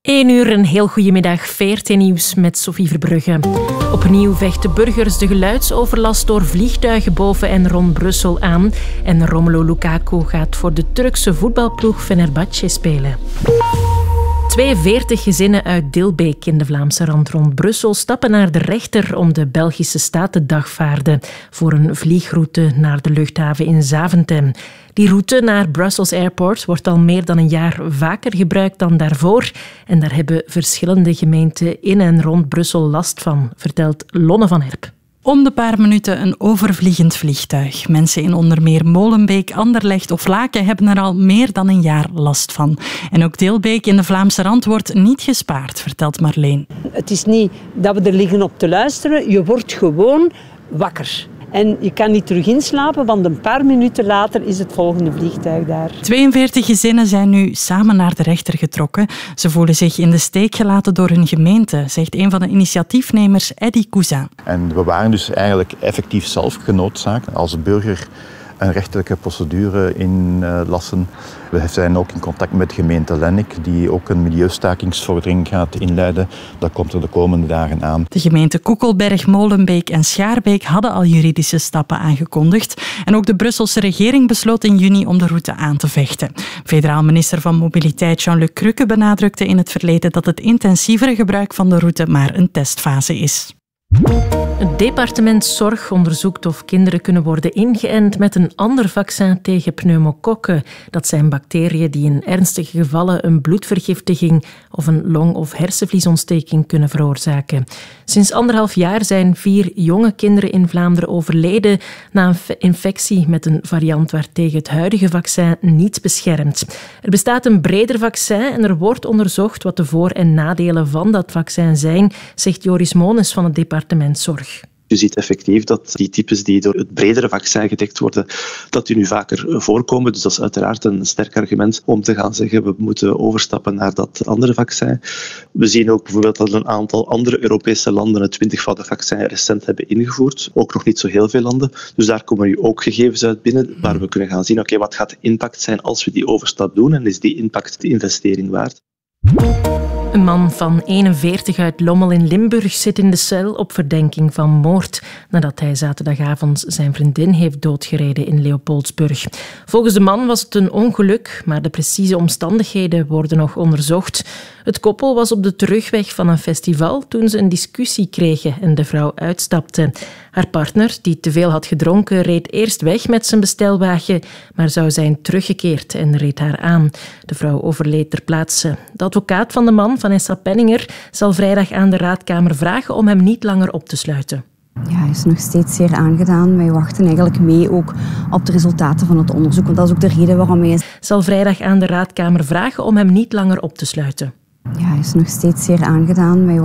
1 uur, een heel goedemiddag. VRT Nieuws met Sophie Verbrugge. Opnieuw vechten burgers de geluidsoverlast door vliegtuigen boven en rond Brussel aan. En Romelu Lukaku gaat voor de Turkse voetbalploeg Fenerbahçe spelen. 42 gezinnen uit Dilbeek in de Vlaamse rand rond Brussel stappen naar de rechter om de Belgische staat te dagvaarden voor een vliegroute naar de luchthaven in Zaventem. Die route naar Brussels Airport wordt al meer dan een jaar vaker gebruikt dan daarvoor. En daar hebben verschillende gemeenten in en rond Brussel last van, vertelt Lonne van Herp. Om de paar minuten een overvliegend vliegtuig. Mensen in onder meer Molenbeek, Anderlecht of Laken hebben er al meer dan een jaar last van. En ook Dilbeek in de Vlaamse rand wordt niet gespaard, vertelt Marleen. Het is niet dat we er liggen op te luisteren. Je wordt gewoon wakker. En je kan niet terug inslapen, want een paar minuten later is het volgende vliegtuig daar. 42 gezinnen zijn nu samen naar de rechter getrokken. Ze voelen zich in de steek gelaten door hun gemeente, zegt een van de initiatiefnemers, Eddy Cousin. En we waren dus eigenlijk effectief zelf genoodzaakt als burger een rechterlijke procedure inlassen. We zijn ook in contact met de gemeente Lennik, die ook een milieustakingsvordering gaat inleiden. Dat komt er de komende dagen aan. De gemeenten Koekelberg, Molenbeek en Schaarbeek hadden al juridische stappen aangekondigd. En ook de Brusselse regering besloot in juni om de route aan te vechten. Federaal minister van Mobiliteit Jean-Luc Cruque benadrukte in het verleden dat het intensievere gebruik van de route maar een testfase is. Het departement Zorg onderzoekt of kinderen kunnen worden ingeënt met een ander vaccin tegen pneumokokken. Dat zijn bacteriën die in ernstige gevallen een bloedvergiftiging of een long- of hersenvliesontsteking kunnen veroorzaken. Sinds 1,5 jaar zijn 4 jonge kinderen in Vlaanderen overleden na een infectie met een variant waartegen het huidige vaccin niet beschermt. Er bestaat een breder vaccin en er wordt onderzocht wat de voor- en nadelen van dat vaccin zijn, zegt Joris Moones van het departement Zorg. Je ziet effectief dat die types die door het bredere vaccin gedekt worden, dat die nu vaker voorkomen. Dus dat is uiteraard een sterk argument om te gaan zeggen we moeten overstappen naar dat andere vaccin. We zien ook bijvoorbeeld dat een aantal andere Europese landen het 20-voudig vaccin recent hebben ingevoerd. Ook nog niet zo heel veel landen. Dus daar komen nu ook gegevens uit binnen waar we kunnen gaan zien oké, wat gaat de impact zijn als we die overstap doen en is die impact de investering waard? Een man van 41 uit Lommel in Limburg zit in de cel op verdenking van moord nadat hij zaterdagavond zijn vriendin heeft doodgereden in Leopoldsburg. Volgens de man was het een ongeluk, maar de precieze omstandigheden worden nog onderzocht. Het koppel was op de terugweg van een festival toen ze een discussie kregen en de vrouw uitstapte. Haar partner, die te veel had gedronken, reed eerst weg met zijn bestelwagen, maar zou zijn teruggekeerd en reed haar aan. De vrouw overleed ter plaatse. De advocaat van de man, Vanessa Penninger, zal vrijdag aan de raadkamer vragen om hem niet langer op te sluiten. Ja, hij is nog steeds zeer aangedaan. Wij wachten eigenlijk mee ook op de resultaten van het onderzoek, want dat is ook de reden waarom hij zal vrijdag aan de raadkamer vragen om hem niet langer op te sluiten. Ja, hij is nog steeds zeer aangedaan.